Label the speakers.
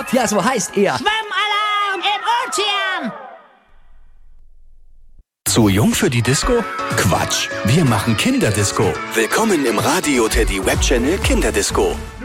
Speaker 1: ab, ja, so heißt er.
Speaker 2: Schwimmalarm im Ozean!
Speaker 3: Zu jung für die Disco? Quatsch, wir machen Kinderdisco. Willkommen im Radio Teddy Webchannel Kinderdisco.